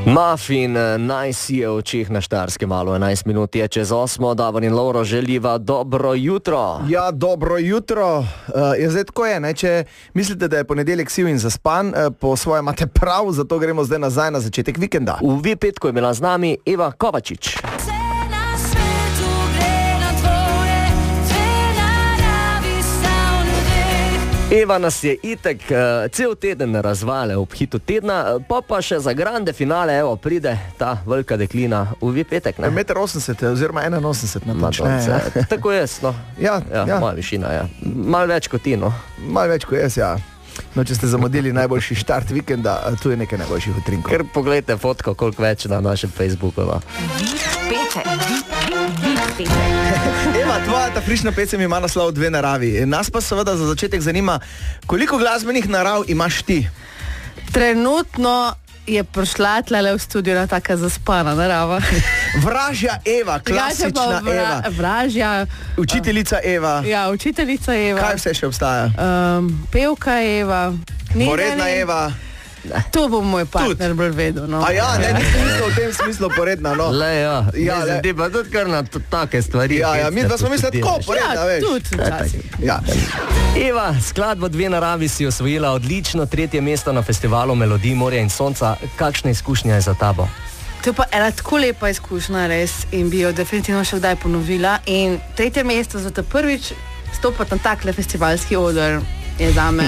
Mafin, naj si je v očih na Štajerskem valu, 11 minut je čez 8, Davor in Lovro želiva dobro jutro. Ja, dobro jutro. Zdaj tako je, ne? Če mislite, da je ponedeljek siv in zaspan, po svoje imate prav, zato gremo zdaj nazaj na začetek vikenda. V V-petku je bila z nami Eva Kovačič. Eva nas je itek cel teden razvale ob hitu tedna, pa še za grande finale, evo, pride ta velika deklina v V-petek, ne? 1,80 m oziroma 81 natančneje. Tako jaz, no. Ja. Moja višina, ja. Malo več kot ti, no. Malo več kot jaz, ja. No, če ste zamudili najboljši štart vikenda, tu je nekaj najboljših utrinkov. Ker pogledajte fotko, koliko več na našem Facebooku. Eva, tvoja ta frišna pesem ima naslov Dve naravi. Nas pa seveda za začetek zanima, koliko glasbenih narav imaš ti? Trenutno je prišla tlele v studio na taka zaspana narava. Vražja Eva, klasična Eva. Vražja. Učiteljica Eva. Ja, učiteljica Eva. Kaj vse še obstaja? Pevka Eva. Poredna Eva. To bo moj partner bolj vedel, no. A ja, ne, nisem mislil v tem smislu poredna, no. Le, ja. Mislim, ti pa tudi kar na take stvari. Ja, mi dva smo mislili tako poredna, veš. Ja, tudi včasih. Ja. Eva, skladbo Dve naravi si osvojila odlično 3. mesto na festivalu Melodij, morja in sonca. Kakšna izkušnja je za tabo? To je pa ena tako lepa izkušnja, res, in bi jo definitivno še kdaj ponovila. In 3. mesto za te prvič stopati na takle festivalski oder je zame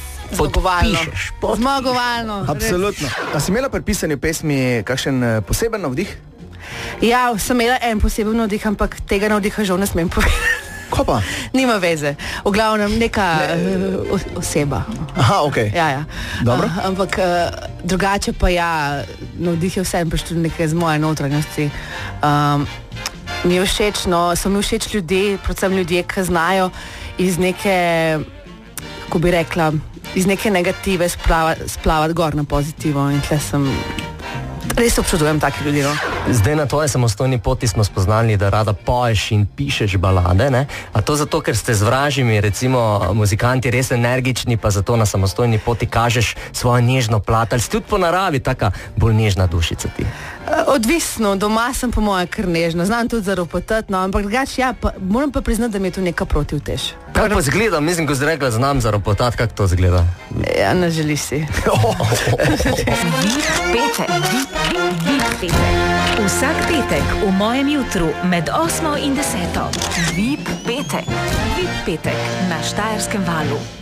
zmagovalno. Absolutno. A si imela pri pisanju pesmi kakšen poseben navdih? Ja, sem imela en poseben navdih, ampak tega navdiha žal ne smem povedati. Ko pa? Nima veze. V glavnem neka oseba. Aha, okej. Ja. Dobro. Ampak drugače pa ja, navdih je vsem prišel nekaj z moje notranjosti. Mi je všeč, no, so mi všeč ljudje, predvsem ljudje, ki znajo iz neke, kako bi rekla, iz neke negative splavati gor na pozitivo, in tle sem res občudujem taki ljudi, no. Zdaj na tvoji samostojni poti smo spoznali, da rada poješ in pišeš balade, ne? A to zato, ker ste z Vražimi, recimo, muzikanti res energični, pa zato na samostojni poti kažeš svojo nežno plat, ali si tudi po naravi taka bolj nežna dušica ti? Odvisno, doma sem po moje kar nežna, znam tudi zaropotati, no, ampak drugače, ja, moram pa priznati, da mi je tu neka protivtež. Kaj pa zgleda? Mislim, ko si rekla, znam zaropotati, kako to zgleda? Ja, ne želiš si. Vsak petek v mojem jutru med 8 in 10. VIP petek na Štajerskem valu.